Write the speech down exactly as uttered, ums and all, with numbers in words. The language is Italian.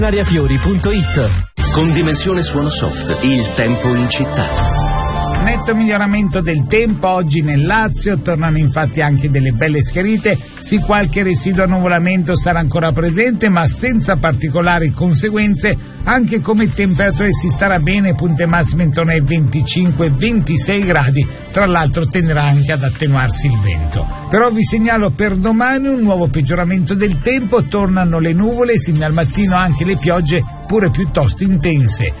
Ariafiori punto it. Con Dimensione Suono Soft, il tempo in città. Netto miglioramento del tempo oggi nel Lazio, tornano infatti anche delle belle schiarite, sì qualche residuo annuvolamento sarà ancora presente ma senza particolari conseguenze, anche come temperature si starà bene, punte massime intorno ai venticinque ventisei gradi, tra l'altro tenderà anche ad attenuarsi il vento. Però vi segnalo per domani un nuovo peggioramento del tempo, tornano le nuvole, sin dal mattino anche le piogge pure piuttosto intense.